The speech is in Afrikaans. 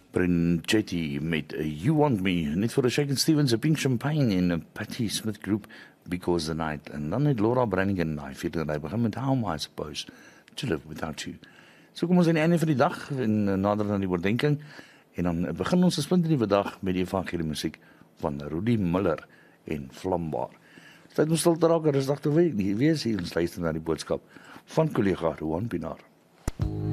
Brinchetti met You Want Me, net vir 'n Shakin' Stevens, 'n Pink Champagne en 'n Patti Smith Group, Because the Night. En dan het Laura Branigan, hy begin met How Am I Supposed to Live Without You. So kom ons aan die einde van die dag en nader aan die oordenking. En dan begin ons 'n splinternuwe dag met die evangelie musiek van Rudy Miller en Vlambaar. Tyd om stil te raak en rustig te wees hier ons luister na die boodskap van kollega Roan Pinaar.